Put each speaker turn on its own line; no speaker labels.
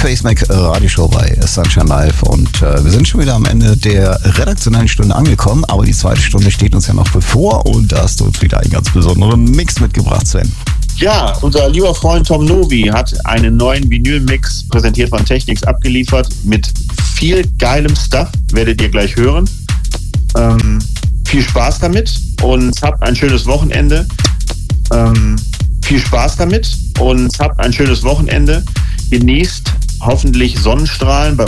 Facemac Radioshow bei Sunshine Live und wir sind schon wieder am Ende der redaktionellen Stunde angekommen, aber die zweite Stunde steht uns ja noch bevor und da hast du uns wieder einen ganz besonderen Mix mitgebracht, Sven.
Ja, unser lieber Freund Tom Novi hat einen neuen Vinyl-Mix präsentiert von Technics abgeliefert mit viel geilem Stuff, werdet ihr gleich hören. Viel Spaß damit und habt ein schönes Wochenende. Genießt hoffentlich Sonnenstrahlen bei